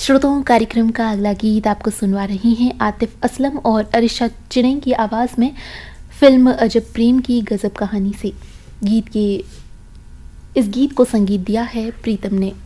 श्रोताओं, कार्यक्रम का अगला गीत आपको सुनवा रही हैं आतिफ असलम और अरिशा चिनई की आवाज़ में फिल्म अजब प्रेम की गजब कहानी से। इस गीत को संगीत दिया है प्रीतम ने।